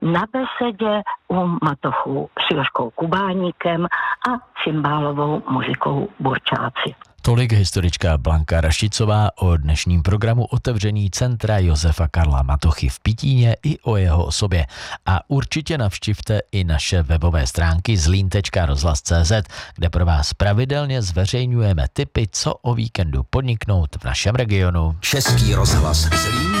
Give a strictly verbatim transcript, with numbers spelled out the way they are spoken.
na besedě u Matochů s Jožkou Kubáníkem a cymbálovou muzikou Burčáci. Tolik historička Blanka Rašicová o dnešním programu otevření Centra Josefa Karla Matochy v Pitíně i o jeho osobě. A určitě navštivte i naše webové stránky zlín tečka rozhlas tečka cé zet, kde pro vás pravidelně zveřejňujeme tipy, co o víkendu podniknout v našem regionu. Český rozhlas Zlín.